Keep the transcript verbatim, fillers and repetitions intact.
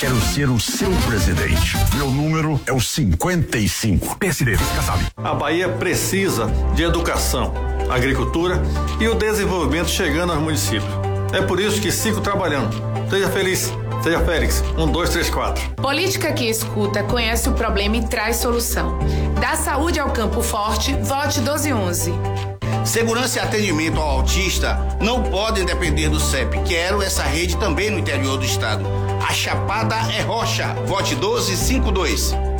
Quero ser o seu presidente. Meu número é o cinquenta e cinco. P S D, Kassab. A Bahia precisa de educação, agricultura e o desenvolvimento chegando aos municípios. É por isso que sigo trabalhando. Seja feliz. Seja Félix. Um, dois, três, quatro. Política que escuta, conhece o problema e traz solução. Da saúde ao campo forte, vote doze onze. Segurança e atendimento ao autista não podem depender do C E P. Quero essa rede também no interior do estado. A Chapada é rocha. Vote doze cinquenta e dois.